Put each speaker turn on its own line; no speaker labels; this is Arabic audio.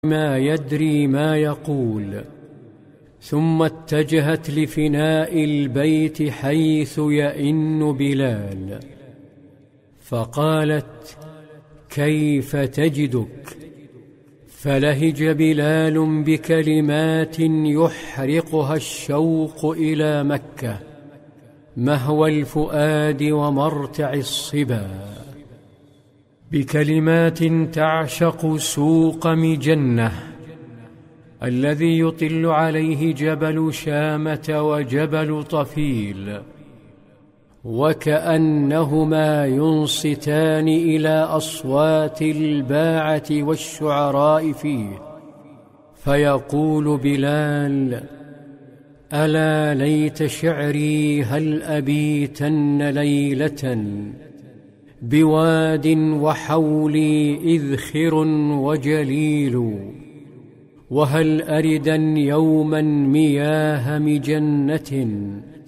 ما يدري ما يقول، ثم اتجهت لفناء البيت حيث يئن بلال، فقالت: كيف تجدك؟ فلهج بلال بكلمات يحرقها الشوق إلى مكة، مهوى الفؤاد ومرتع الصبا، بكلمات تعشق سوق مجنة الذي يطل عليه جبل شامة وجبل طفيل، وكأنهما ينصتان إلى أصوات الباعة والشعراء فيه. فيقول بلال: ألا ليت شعري هل أبيتن ليلة بواد وحولي إذخر وجليل، وهل أردا يوما مياه مجنة